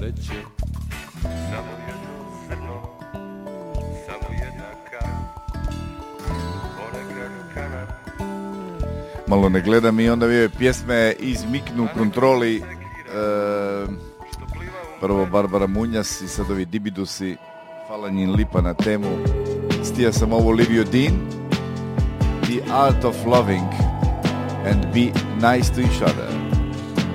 sreće. Samo jedno zrno, samo jedna kap, ponekad kanap. Malo ne gledam i onda mi pjesme izmiknu kontroli. Prvo Barbara Munjas i sad ovi Dibidusi, Falanjin Lipa na temu. Stija sam ovo Livio Dean, The Art of Loving and Be Nice to Each Other.